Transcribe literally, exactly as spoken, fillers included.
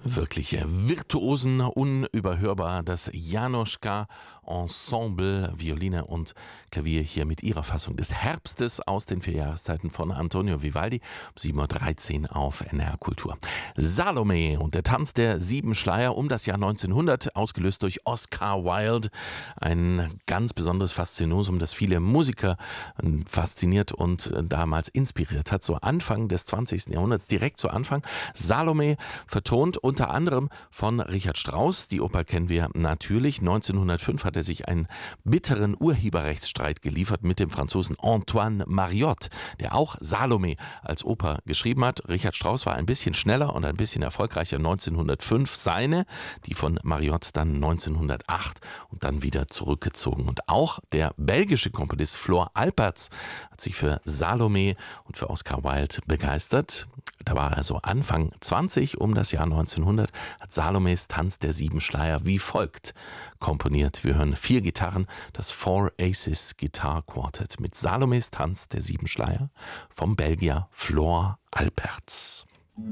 Wirklich virtuosen, unüberhörbar. Das Janoschka Ensemble, Violine und Klavier hier mit ihrer Fassung des Herbstes aus den vier Jahreszeiten von Antonio Vivaldi. Um sieben Uhr dreizehn auf N R Kultur. Salome und der Tanz der sieben Schleier um das Jahr neunzehnhundert, ausgelöst durch Oscar Wilde. Ein ganz besonderes Faszinosum, das viele Musiker fasziniert und damals inspiriert hat. So Anfang des zwanzigsten Jahrhunderts, direkt zu Anfang. Salome vertont unter anderem von Richard Strauss. Die Oper kennen wir natürlich. neunzehnhundertfünf hat er sich einen bitteren Urheberrechtsstreit geliefert mit dem Franzosen Antoine Mariotte, der auch Salome als Oper geschrieben hat. Richard Strauss war ein bisschen schneller und ein bisschen erfolgreicher. neunzehnhundertfünf seine, die von Mariotte dann neunzehnhundertacht und dann wieder zurückgezogen. Und auch der belgische Komponist Floor Alperts hat sich für Salome und für Oscar Wilde begeistert. Da war er so Anfang zwanzig, um das Jahr neunzehnhundert, hat Salomes Tanz der sieben Schleier wie folgt komponiert. Wir hören vier Gitarren, das Four Aces Guitar Quartet mit Salomes Tanz der sieben Schleier vom Belgier Floor Alperts.